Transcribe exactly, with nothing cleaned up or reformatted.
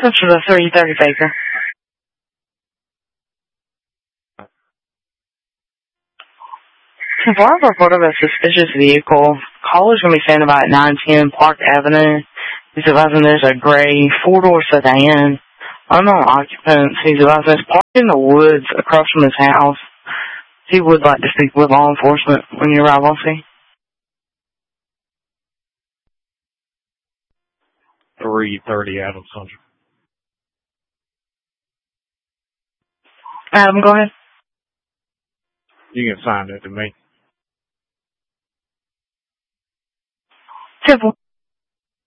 Central to three thirty Baker. If I report of a suspicious vehicle, caller's going to be standing by at nine ten Park Avenue. He's advising there's a gray four-door sedan. Unknown occupants. He's advising it's parked in the woods across from his house. He would like to speak with law enforcement when you arrive on scene. three thirty Adams Central. Adam, go ahead. You can assign it to me. Simple.